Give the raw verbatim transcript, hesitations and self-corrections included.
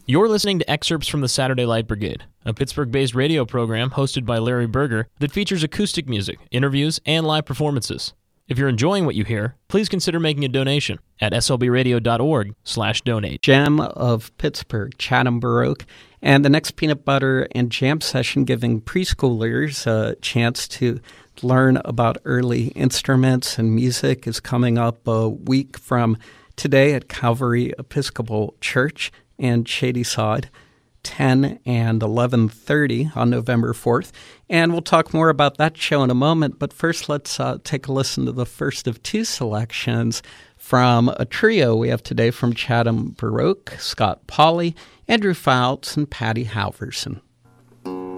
You're listening to excerpts from the Saturday Light Brigade, a Pittsburgh-based radio program hosted by Larry Berger that features acoustic music, interviews, and live performances. If you're enjoying what you hear, please consider making a donation at s l b radio dot org slash donate. Gem of Pittsburgh, Chatham Baroque, and the next peanut butter and jam session giving preschoolers a chance to learn about early instruments and music is coming up a week from today at Calvary Episcopal Church in Shadyside, ten and eleven thirty on November fourth. And we'll talk more about that show in a moment. But first, let's uh, take a listen to the first of two selections from a trio we have today from Chatham Baroque, Scott Pauley, Andrew Fouts, and Patty Halverson.